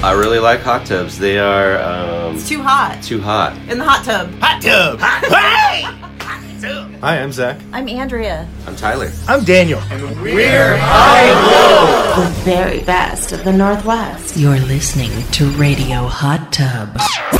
I really like hot tubs. They are It's too hot. too hot. In the hot tub. Hot tub. Hey! Hi, I'm Zach. I'm Andrea. I'm Tyler. I'm Daniel. We're high The very best of the Northwest. You're listening to Radio Hot Tub.